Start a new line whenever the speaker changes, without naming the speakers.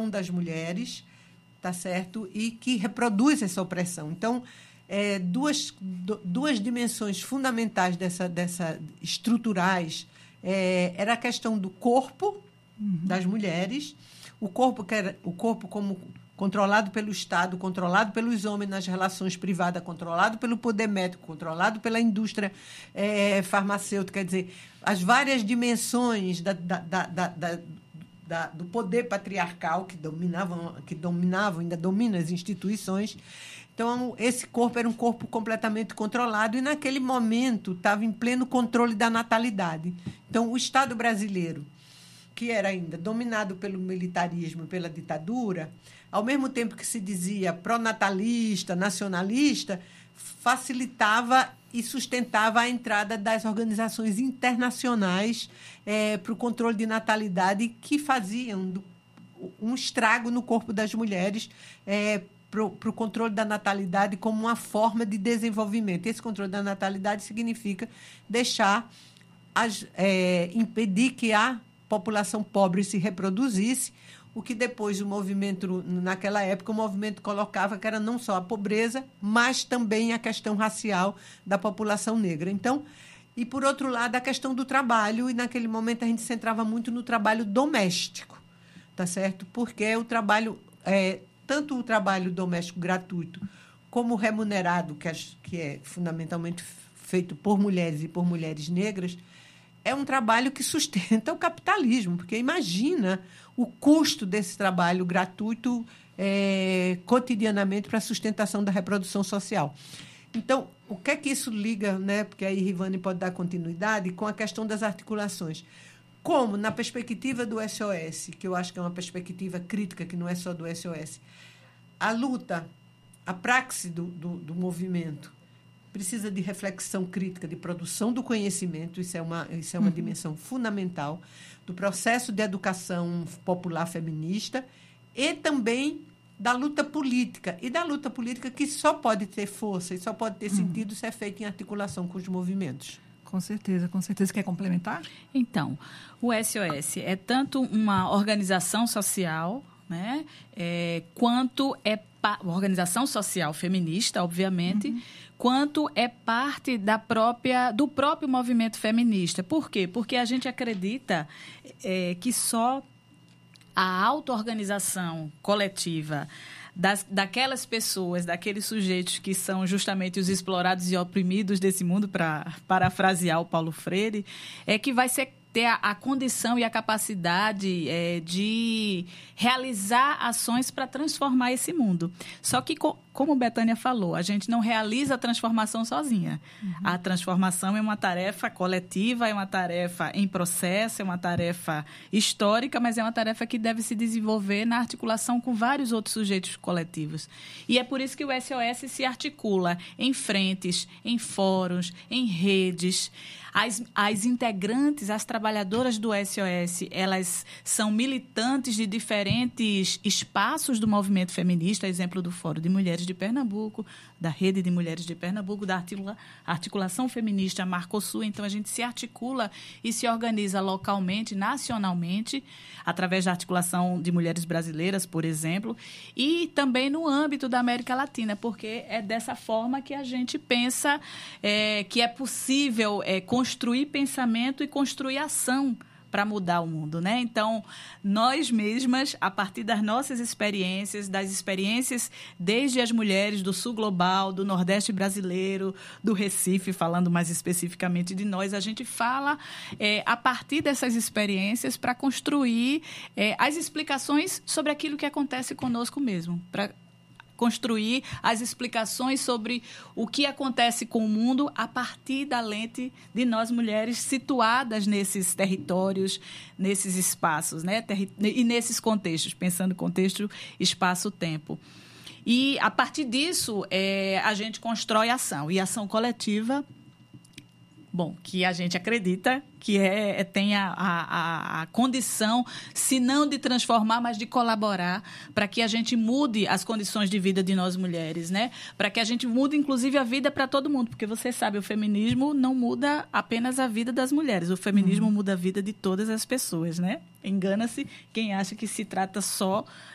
opressão das mulheres, tá certo? E que reproduz essa opressão. Então, duas dimensões fundamentais dessa estruturais era a questão do corpo das mulheres, o corpo como controlado pelo Estado, controlado pelos homens nas relações privadas, controlado pelo poder médico, controlado pela indústria farmacêutica, quer dizer, as várias dimensões do poder patriarcal que dominavam, ainda dominam as instituições. Então, esse corpo era um corpo completamente controlado e, naquele momento, estava em pleno controle da natalidade. Então, o Estado brasileiro, que era ainda dominado pelo militarismo, pela ditadura, ao mesmo tempo que se dizia pró-natalista, nacionalista, facilitava e sustentava a entrada das organizações internacionais para o controle de natalidade, que faziam um estrago no corpo das mulheres para o controle da natalidade como uma forma de desenvolvimento. Esse controle da natalidade significa impedir que a população pobre se reproduzisse, o que depois o movimento, naquela época, o movimento colocava que era não só a pobreza, mas também a questão racial da população negra. Então, e, por outro lado, a questão do trabalho, e naquele momento a gente se centrava muito no trabalho doméstico, tá certo? Porque o trabalho, tanto o trabalho doméstico gratuito como remunerado, que é fundamentalmente feito por mulheres e por mulheres negras, é um trabalho que sustenta o capitalismo, porque imagina o custo desse trabalho gratuito cotidianamente para a sustentação da reprodução social. Então, o que é que isso liga, né? Porque aí Rivane pode dar continuidade com a questão das articulações. Como, na perspectiva do SOS, que eu acho que é uma perspectiva crítica, que não é só do SOS, a luta, a praxe do movimento precisa de reflexão crítica, de produção do conhecimento, isso é uma dimensão fundamental do processo de educação popular feminista e também da luta política, e da luta política que só pode ter força e só pode ter sentido se é feita em articulação com os movimentos.
Com certeza, com certeza. Quer complementar?
Então, o SOS é tanto uma organização social, né, quanto uma organização social feminista, obviamente, quanto é parte do próprio movimento feminista. Por quê? Porque a gente acredita que só a auto-organização coletiva daquelas pessoas, daqueles sujeitos que são justamente os explorados e oprimidos desse mundo, para parafrasear o Paulo Freire, é que vai ter a condição e a capacidade de realizar ações para transformar esse mundo. Só que, como Betânia falou, a gente não realiza a transformação sozinha. A transformação é uma tarefa coletiva, é uma tarefa em processo, é uma tarefa histórica, mas é uma tarefa que deve se desenvolver na articulação com vários outros sujeitos coletivos. E é por isso que o SOS se articula em frentes, em fóruns, em redes. As integrantes, as trabalhadoras do SOS, elas são militantes de diferentes espaços do movimento feminista, exemplo do Fórum de Mulheres de Pernambuco, da Rede de Mulheres de Pernambuco, da Articulação Feminista Marcosul. Então, a gente se articula e se organiza localmente, nacionalmente, através da Articulação de Mulheres Brasileiras, por exemplo, e também no âmbito da América Latina, porque é dessa forma que a gente pensa que é possível construir pensamento e construir ação para mudar o mundo, né? Então, nós mesmas, a partir das nossas experiências, das experiências desde as mulheres do Sul Global, do Nordeste brasileiro, do Recife, falando mais especificamente de nós, a gente fala a partir dessas experiências para construir as explicações sobre aquilo que acontece conosco mesmo, para construir as explicações sobre o que acontece com o mundo a partir da lente de nós mulheres situadas nesses territórios, nesses espaços, né? E nesses contextos, pensando contexto, espaço, tempo. E, a partir disso, a gente constrói ação. E ação coletiva, que a gente acredita que tem a condição, se não de transformar, mas de colaborar para que a gente mude as condições de vida de nós mulheres, né? Para que a gente mude, inclusive, a vida para todo mundo. Porque você sabe, o feminismo não muda apenas a vida das mulheres. O feminismo muda a vida de todas as pessoas, né? Engana-se quem acha que se trata só